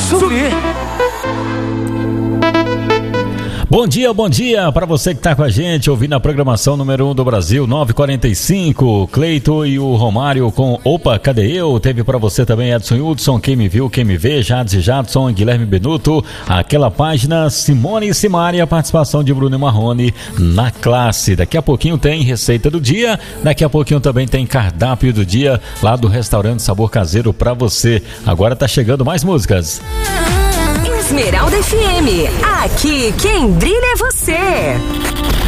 Sumir. Bom dia para você que tá com a gente, ouvindo a programação número 1 do Brasil, 9h45, Cleito e o Romário com Opa, Cadê Eu? Teve para você também Edson Hudson, Quem Me Viu, Quem Me Vê, Jades e Jadson, Guilherme Benuto, Aquela Página, Simone e Simária, a participação de Bruno e Marrone na classe. Daqui a pouquinho tem Receita do Dia, daqui a pouquinho também tem Cardápio do Dia, lá do Restaurante Sabor Caseiro para você. Agora tá chegando mais músicas. Esmeralda FM, aqui quem brilha é você.